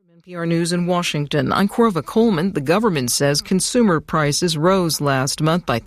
NPR News in Washington. I'm Corva Coleman. The government says consumer prices rose last month by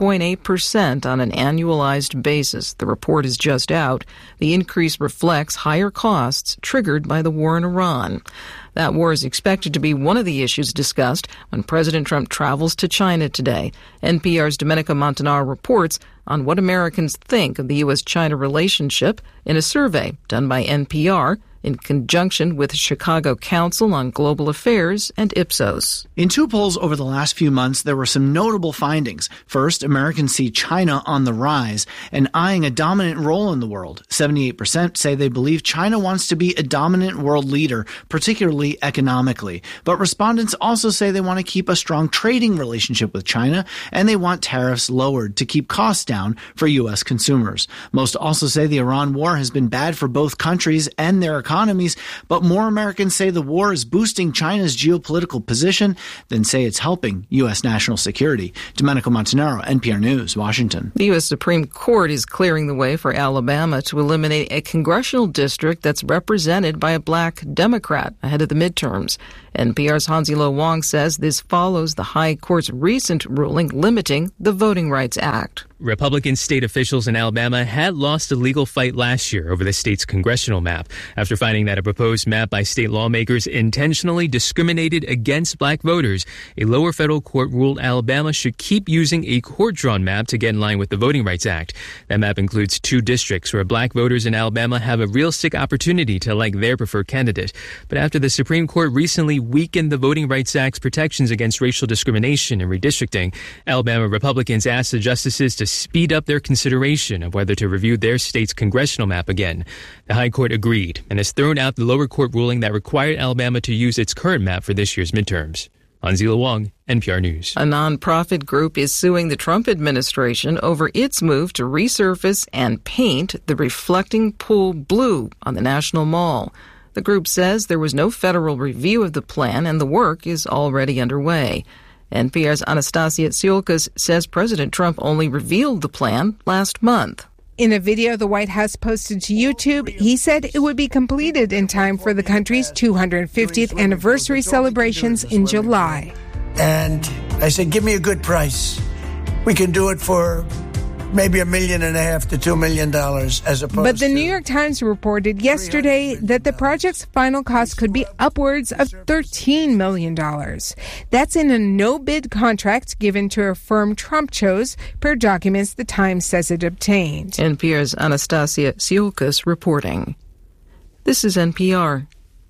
3.8% on an annualized basis. The report is just out. The increase reflects higher costs triggered by the war in Iran. That war is expected to be one of the issues discussed when President Trump travels to China today. NPR's Domenico Montanaro reports on what Americans think of the U.S.-China relationship in a survey done by NPR in conjunction with the Chicago Council on Global Affairs and Ipsos. In two polls over the last few months, there were some notable findings. First, Americans see China on the rise and eyeing a dominant role in the world. 78% say they believe China wants to be a dominant world leader, particularly economically. But respondents also say they want to keep a strong trading relationship with China, and they want tariffs lowered to keep costs down for U.S. consumers. Most also say the Iran war has been bad for both countries and their economies, but more Americans say the war is boosting China's geopolitical position than say it's helping U.S. national security. Domenico Montanaro, NPR News, Washington. The U.S. Supreme Court is clearing the way for Alabama to eliminate a congressional district that's represented by a black Democrat ahead of the midterms. NPR's Hansi-Lo Wong says this follows the High Court's recent ruling limiting the Voting Rights Act. Republican state officials in Alabama had lost a legal fight last year over the state's congressional map after finding that a proposed map by state lawmakers intentionally discriminated against black voters. A lower federal court ruled Alabama should keep using a court-drawn map to get in line with the Voting Rights Act. That map includes 2 districts where black voters in Alabama have a realistic opportunity to elect their preferred candidate. But after the Supreme Court recently weakened the Voting Rights Act's protections against racial discrimination and redistricting, Alabama Republicans asked the justices to speed up their consideration of whether to review their state's congressional map again. The High Court agreed and has thrown out the lower court ruling that required Alabama to use its current map for this year's midterms. Hansi-Lo Wong, NPR News. A nonprofit group is suing the Trump administration over its move to resurface and paint the reflecting pool blue on the National Mall. The group says there was no federal review of the plan and the work is already underway. NPR's Anastasia Tsiolkas says President Trump only revealed the plan last month. In a video the White House posted to YouTube, he said it would be completed in time for the country's 250th anniversary celebrations in July. And I said, give me a good price. We can do it for maybe $1.5 million to $2 million as opposed to... But the New York Times reported yesterday that the project's final cost could be upwards of $13 million. That's in a no-bid contract given to a firm Trump chose, per documents the Times says it obtained. NPR's Anastasia Tsiolkas reporting. This is NPR.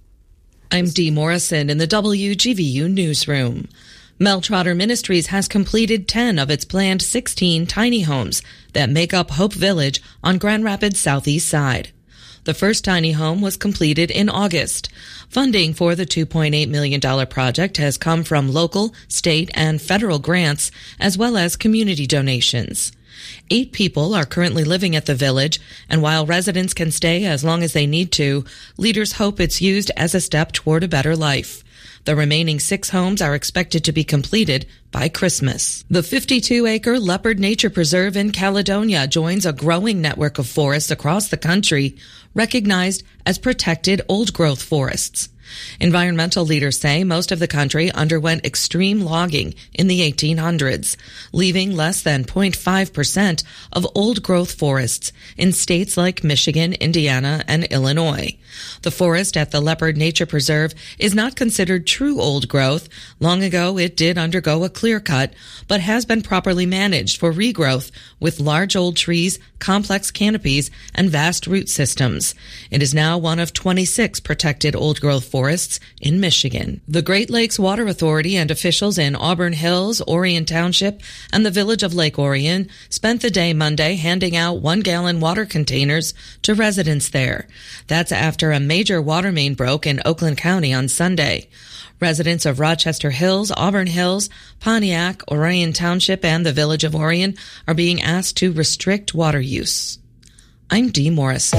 I'm Dee Morrison in the WGVU newsroom. Mel Trotter Ministries has completed 10 of its planned 16 tiny homes that make up Hope Village on Grand Rapids' southeast side. The first tiny home was completed in August. Funding for the $2.8 million project has come from local, state, and federal grants, as well as community donations. 8 people are currently living at the village, and while residents can stay as long as they need to, leaders hope it's used as a step toward a better life. The remaining 6 homes are expected to be completed by Christmas. The 52-acre Leopard Nature Preserve in Caledonia joins a growing network of forests across the country, recognized as protected old-growth forests. Environmental leaders say most of the country underwent extreme logging in the 1800s, leaving less than 0.5% of old-growth forests in states like Michigan, Indiana, and Illinois. The forest at the Leopard Nature Preserve is not considered true old growth. Long ago, it did undergo a clear cut, but has been properly managed for regrowth with large old trees, complex canopies, and vast root systems. It is now one of 26 protected old-growth forests in Michigan. The Great Lakes Water Authority and officials in Auburn Hills, Orion Township, and the village of Lake Orion spent the day Monday handing out 1-gallon water containers to residents there. That's after a major water main broke in Oakland County on Sunday. Residents of Rochester Hills, Auburn Hills, Pontiac, Orion Township, and the village of Orion are being asked to restrict water use. I'm Dee Morrison.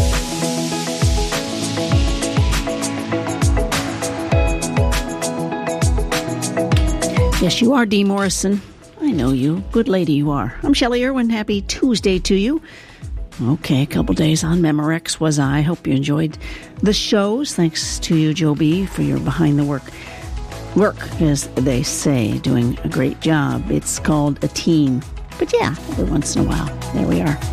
Yes, you are Dee Morrison. I know you. Good lady you are. I'm Shelley Irwin. Happy Tuesday to you. Okay, a couple days on Memorex was I. Hope you enjoyed the shows. Thanks to you, Joe B., for your behind the work, as they say, doing a great job. It's called a team. But yeah, every once in a while, there we are.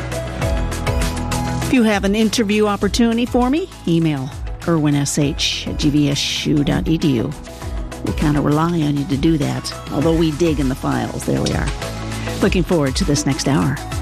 If you have an interview opportunity for me, email irwinsh@gvsu.edu. We kind of rely on you to do that, although we dig in the files. There we are. Looking forward to this next hour.